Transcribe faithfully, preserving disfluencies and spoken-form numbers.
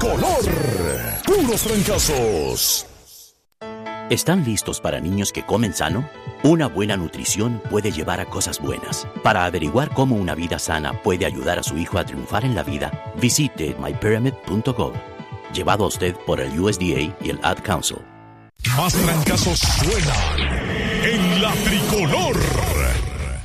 tricolor. Puros trancazos. ¿Están listos para niños que comen sano? Una buena nutrición puede llevar a cosas buenas. Para averiguar cómo una vida sana puede ayudar a su hijo a triunfar en la vida, visite my pyramid punto gov. Llevado a usted por el U S D A y el Ad Council. Más trancazos suenan en la tricolor.